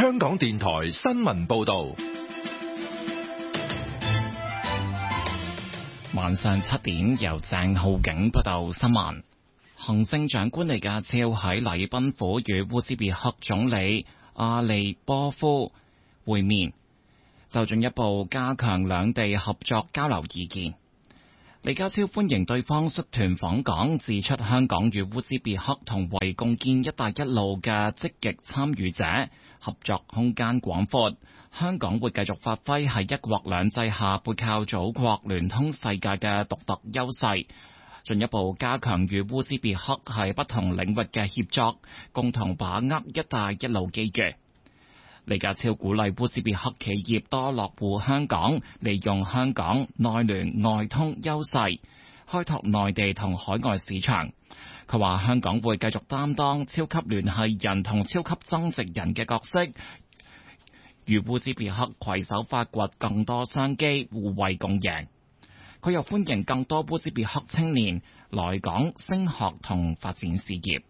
香港電台新聞報道。 晚上7點，由鄭浩景報道新聞。行政長官李家超喺禮賓府與烏茲別克總理阿利波夫會面，就進一步加強兩地合作交流意見。李家超歡迎對方率團訪港，指出香港與烏茲別克同為共建「一帶一路」嘅積極參與者，合作空間廣闊。香港會繼續發揮喺一國兩制下背靠祖國、聯通世界嘅獨特優勢，進一步加強與烏茲別克喺不同領域嘅協作，共同把握「一帶一路」機遇。李家超鼓勵烏茲別克企業多落戶香港，利用香港內聯外通優勢，開拓內地同海外市場。佢話香港會繼續擔當超級聯繫人同超級增值人嘅角色，與烏茲別克攜手發掘更多商機，互惠共贏。佢又歡迎更多烏茲別克青年來港升學同發展事業。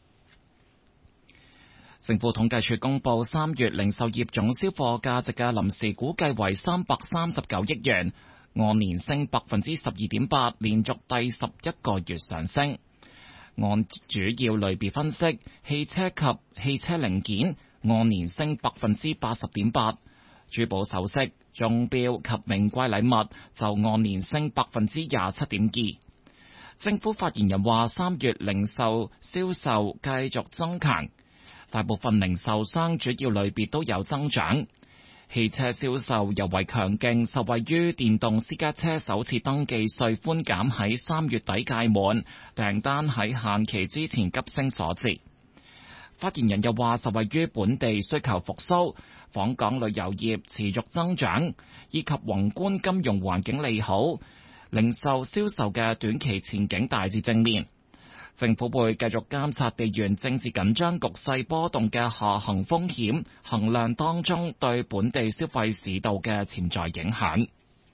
政府統計處公布3月零售業總銷貨價值嘅臨時估計為339億元，按年升12.8%，連續第11個月上升。按主要類別分析，汽車及汽車零件按年升80.8%，珠寶首飾、鐘錶及名貴禮物就按年升27.2%。政府發言人話，3月零售銷售繼續增強。大部分零售商主要類別都有增長，汽車銷售尤為強勁，受惠於電動私家車首次登記稅寬減喺3月底屆滿，訂單喺限期之前急升所致。發言人又話，受惠於本地需求復甦、訪港旅遊業持續增長，以及宏觀金融環境利好，零售銷售嘅短期前景大致正面。政府會繼續監察地緣政治緊張局勢波動嘅下行風險，衡量當中對本地消費市道嘅潛在影響。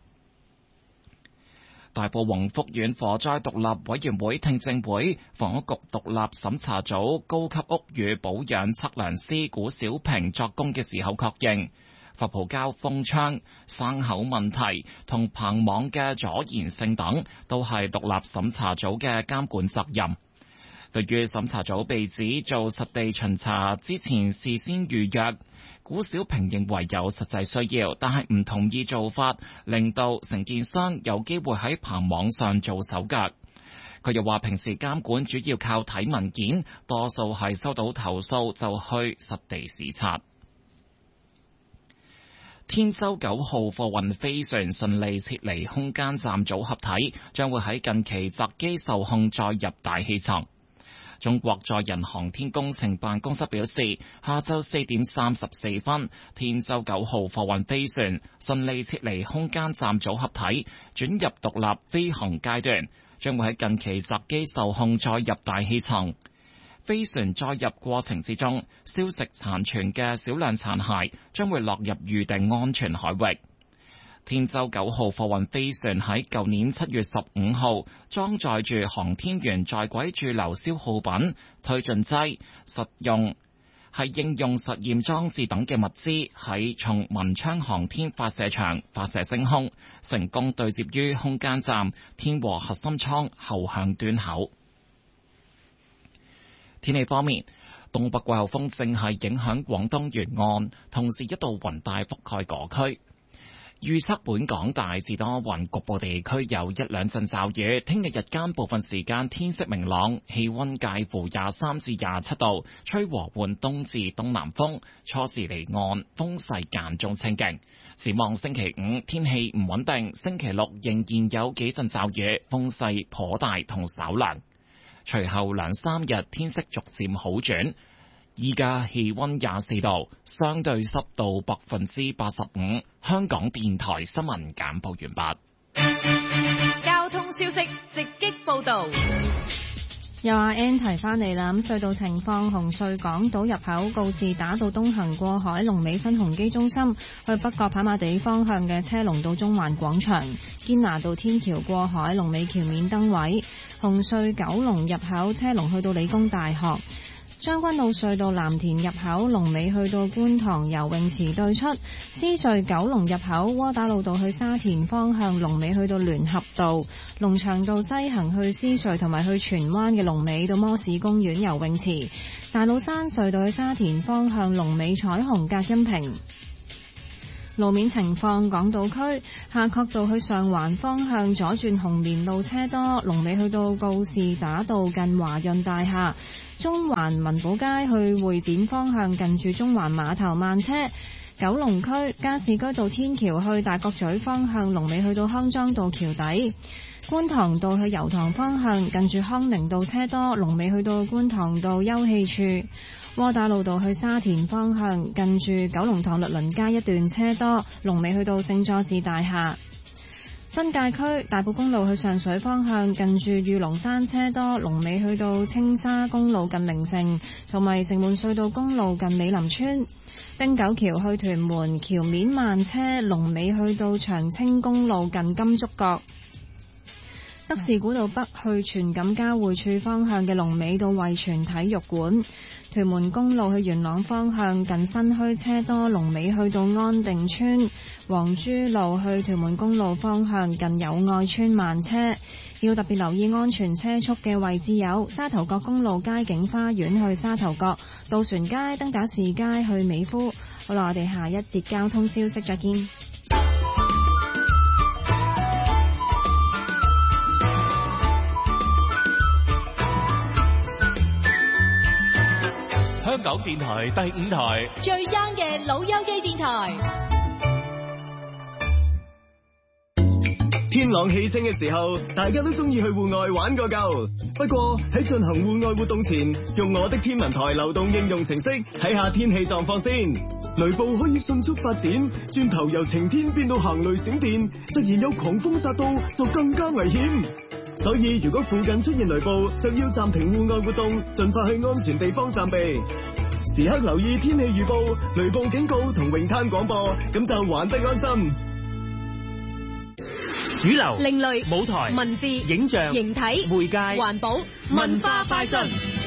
大埔宏福苑火災獨立委員會聽證會，房屋局獨立審查組高級屋宇保養測量師古小平作供嘅時候確認，發泡膠封窗、生口問題同棚網嘅阻燃性等，都係獨立審查組嘅監管責任。對於審查組被指做實地巡查之前事先預約，古小平認為有實際需要，但係唔同意做法，令到承建商有機會喺棚網上做手腳。佢又話平時監管主要靠睇文件，多數係收到投訴就去實地視察。天舟9號貨運飛船順利撤離空間站組合體，將會喺近期擇機受控載入大氣層。中國載人航天工程辦公室表示，下晝4點34分，天舟9號貨運飛船順利撤離空間站組合體，轉入獨立飛行階段，將會喺近期擇機受控載入大氣層。飛船載入過程之中，燒蝕殘存嘅少量殘骸將會落入預定安全海域。天舟9號貨運飛船喺舊年7月15號裝載住航天員在軌駐留消耗品、推進劑、實用係應用實驗裝置等嘅物資，喺從文昌航天發射場發射升空，成功對接於空間站天和核心艙後向端口。天氣方面，東北季候風正係影響廣東沿岸，同時一道雲帶覆蓋嗰區。預測本港大致多雲，局部地區有1兩陣驟雨。聽日日間部分時間天色明朗，氣溫介乎23至27度，吹和緩東至東南風，初時離岸，風勢間中清勁。展望星期5天氣唔穩定，星期6仍然有幾陣驟雨，風勢頗大同稍涼。隨後2、3日天色逐漸好轉。依家氣溫24度，相對濕度85%。香港電台新聞簡報完畢。交通消息直擊報道。 又阿 N 提翻嚟啦，咁隧道情況，紅隧港島入口告士打道東行過海，龍尾新鴻基中心；去北角跑馬地方向嘅車龍到中環廣場，堅拿道天橋過海，龍尾橋面燈位；紅隧九龍入口車龍去到理工大學。 將軍澳隧道藍田入口龍尾去到觀塘游泳池對出，獅隧九龍入口窩打老道去沙田方向龍尾去到聯合道，龍翔道西行去獅隧同埋去荃灣嘅龍尾到摩士公園游泳池，大老山隧道去沙田方向龍尾彩虹隔音屏。路面情況，港島區夏慤道去上環方向左轉紅棉路車多，龍尾去到告士打道近華潤大廈，中環民寶街去會展方向近住中環碼頭慢車。九龍區加士居道天橋去大角咀方向龍尾去到康莊道橋底，觀塘道去油塘方向近住康寧道車多，龍尾去到觀塘道休憩處。窩打老道去沙田方向近住九龍塘律倫街一段車多，龍尾去到聖佐治大廈。新界區大埔公路去上水方向近住御龍山車多，龍尾去到青沙公路近名城，同埋城門隧道公路近美林村。汀九橋去屯門橋面慢車，龍尾去到長青公路近金竹角。德士古道北去荃錦交匯處方向嘅龍尾到惠泉體育館，屯門公路去元朗方向近新墟車多，龍尾去到安定村，黃珠路去屯門公路方向近友愛村慢車，要特別留意安全車速嘅位置有沙頭角公路佳景花園去沙頭角，渡船街登打士街去美孚。好啦，我哋下一節交通消息再見。 香港電台第5台最 young 嘅老友記電台。 天朗氣清嘅時候，大家都中意去戶外玩個夠。不過喺進行戶外活動前，用我的天文台流動應用程式睇下天氣狀況先。雷暴可以迅速發展，轉頭由晴天變到行雷閃電，突然有狂風殺到就更加危險。所以如果附近出現雷暴，就要暫停戶外活動，盡快去安全地方暫避。時刻留意天氣預報、雷暴警告同泳灘廣播，咁就玩得安心。 主流、 另類、 舞台、 文字、 影像、 形體、 媒介、 環保、文化快訊。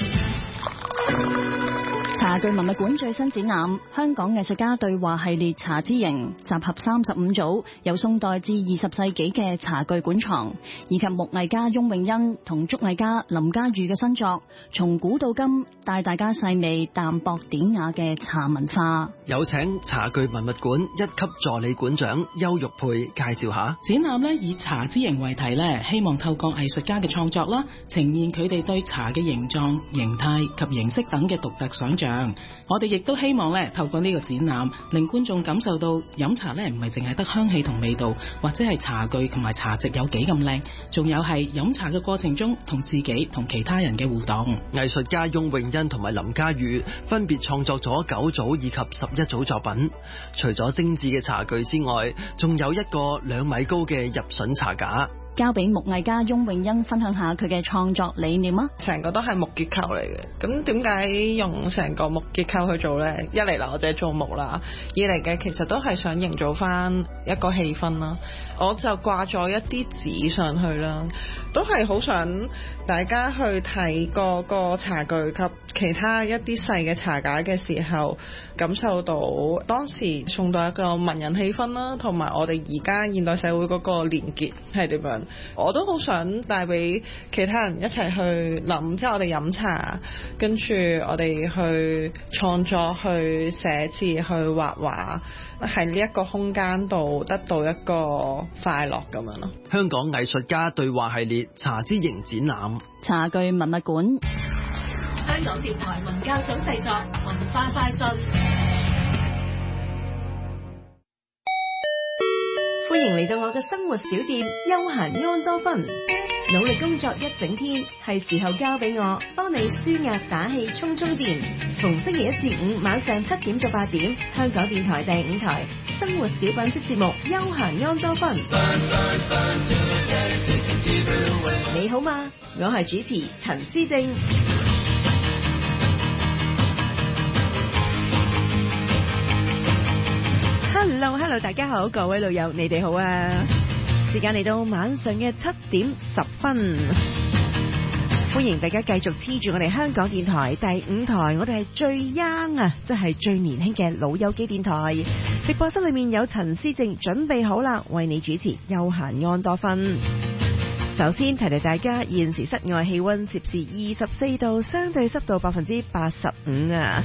茶具文物館最新展覽香港藝術家對話系列茶之形，集合35組由宋代至20世紀嘅茶具館藏，以及木藝家翁永欣同竹藝家林家裕嘅新作，從古到今帶大家細味淡薄典雅嘅茶文化。 有請茶具文物館1級助理館長邱玉佩介紹下展覽以茶之形為題希望透過藝術家嘅創作呈現佢哋對茶嘅形狀、形態及形式等嘅獨特想像。我哋亦都希望透過呢個展覽，令觀眾感受到飲茶唔係淨係得香氣同味道，或者係茶具同埋茶席有幾咁靚，仲有係飲茶嘅過程中同自己同其他人嘅互動。 藝術家翁永欣同埋林家裕分別創作咗9組以及11組作品，除咗精緻嘅茶具之外，仲有一個2米高嘅入榫茶架。 交俾木藝家翁永欣分享下佢嘅創作理念啊！ 成個都係木結構嚟嘅，咁點解用成個木結構去做呢？一嚟啦，我自己做木啦；二嚟嘅其實都係想營造翻一個氣氛啦。我就掛咗一啲紙上去啦，都係好想大家去睇個茶具及其他一啲細嘅茶架嘅時候，感受到當時送到一個文人氣氛啦，同埋我哋而家現代社會嗰個連結係點樣。我都好想帶俾其他人一齊去諗，即係我哋飲茶，跟住我哋去創作、去寫字、去畫畫，喺呢一個空間度得到一個快樂咁樣咯。 香港藝術家對話系列茶之形展覽， 茶具文物館， 香港電台文教組製作，文化快訊。 歡迎嚟到我嘅生活小店休閒安多芬。努力工作一整天，係時候交俾我幫你舒壓打氣充電。逢星期1至5晚上7點到8點，香港電台第5台生活小品式節目休閒安多芬。你好嗎？我係主持陳之正。Hello， 大家好，各位老友，你哋好啊！時間嚟到晚上嘅7點10分。 歡迎大家繼續黐住我哋香港電台第5台，我哋係最 young 啊，即係最年輕嘅老友記電台。直播室裏面有陳思靜準備好啦，為你主持休閒安多芬。首先提提大家，現時室外氣溫攝氏24度，相對濕度85%啊。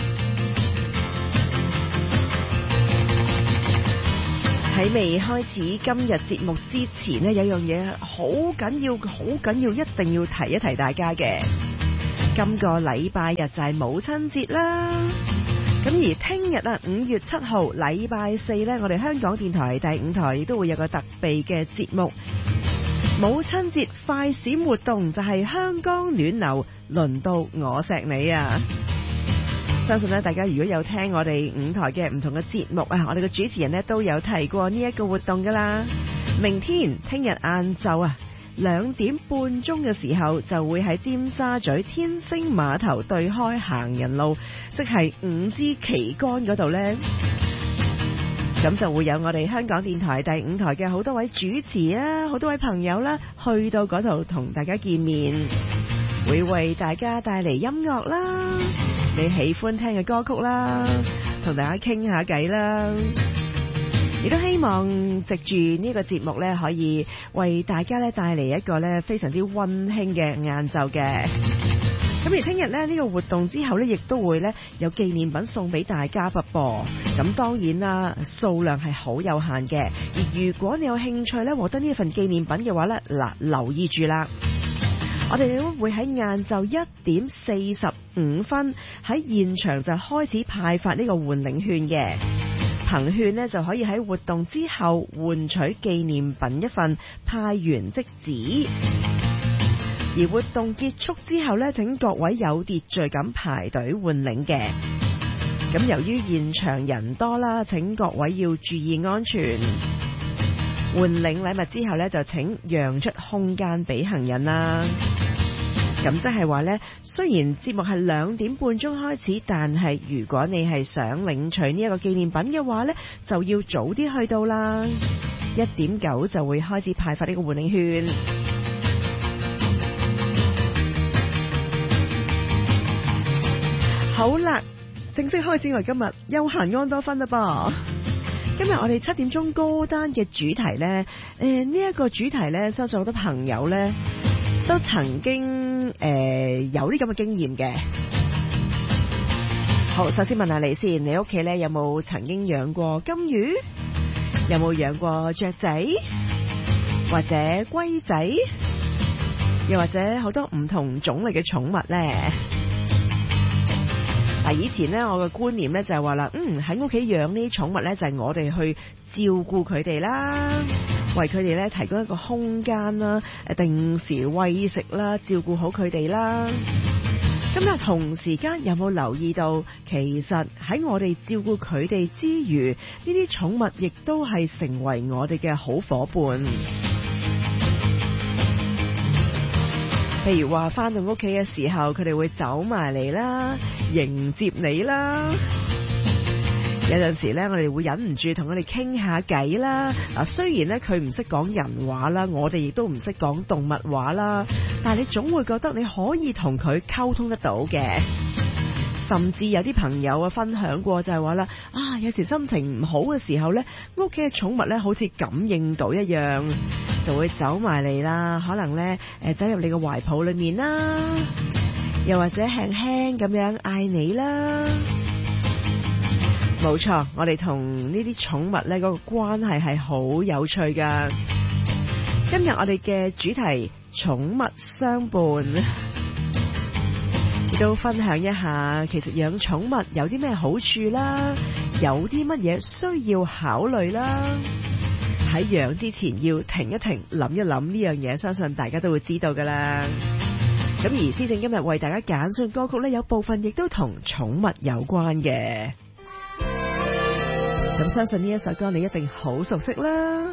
喺未開始今日節目之前呢，有樣嘢好緊要，一定要提一提大家嘅。今個禮拜日就係母親節啦。咁而聽日啊，5月7號禮拜四呢，我哋香港電台第5台亦都會有個特備嘅節目，母親節快閃活動就係香江暖流，輪到我錫你啊！相信咧，大家如果有聽我哋5台嘅唔同嘅節目啊，我哋嘅主持人咧都有提過呢一個活動噶啦。聽日晏晝啊2點半鐘嘅時候，就會喺尖沙咀天星碼頭對開行人路，即係5支旗杆嗰度呢。咁就會有我哋香港電台第5台嘅好多位主持啊，好多位朋友啦，去到嗰度同大家見面，會為大家帶嚟音樂啦，你喜歡聽嘅歌曲啦，同大家傾下偈啦，亦都希望藉住呢個節目呢，可以為大家呢帶嚟一個呢非常之溫馨嘅晏晝嘅。咁而聽日呢，呢個活動之後呢，亦都會呢有紀念品送俾大家噃。咁當然啦，數量係好有限嘅。而如果你有興趣呢，獲得呢份紀念品嘅話呢，嗱，留意住啦。我哋都會喺晏晝1點45分喺現場就開始派發呢個換領券嘅。憑券呢，就可以喺活動之後換取紀念品一份，派完即止。而活動結束之後呢，請各位有秩序咁排隊換領嘅。咁由於現場人多啦，請各位要注意安全。換領禮物之後呢，就請讓出空間俾行人啦。咁即係話呢，雖然節目係2點半鐘開始，但係如果你係想領取呢一個紀念品嘅話呢，就要早啲去到啦。1點9就會開始派發呢個換領券。好啦，正式開始我哋今日休閒安多芬啦噃。今日我哋7點鐘歌單嘅主題呢，呢一個主題呢，相信好多朋友呢都曾經有啲咁嘅經驗嘅。好，首先問下你先，你屋企呢有冇曾經養過金魚？有冇養過雀仔？或者龜仔？又或者好多唔同種類嘅寵物呢？以前呢，我嘅觀念呢就係話啦，喺屋企養呢啲寵物呢，就係我哋去照顧佢哋啦，為佢哋呢提供一個空間啦，定時餵食啦，照顧好佢哋啦。咁同時間有冇留意到，其實喺我哋照顧佢哋之餘，呢啲寵物亦都係成為我哋嘅好夥伴。譬如話返到屋企嘅時候，佢哋會走埋嚟啦，迎接你啦。有陣時咧，我哋會忍唔住同佢哋傾下偈啦。嗱，雖然咧佢唔識講人話啦，我哋亦都唔識講動物話啦，但係你總會覺得你可以同佢溝通得到嘅。甚至有啲朋友啊分享過就係話啦，有時心情唔好嘅時候咧，屋企嘅寵物咧好似感應到一樣，就會走埋嚟啦，可能咧走入你嘅懷抱裏面啦，又或者輕輕咁樣嗌你啦。冇錯，我哋同呢啲寵物咧嗰個關係係好有趣噶。今日我哋嘅主題寵物相伴，亦都分享一下，其實養寵物有啲咩好處啦，有啲乜嘢需要考慮啦。喺養之前要停一停，諗一諗呢樣嘢，相信大家都會知道噶啦。咁而思正今日為大家揀選歌曲咧，有部分亦都同寵物有關嘅。咁相信呢一首歌你一定好熟悉啦。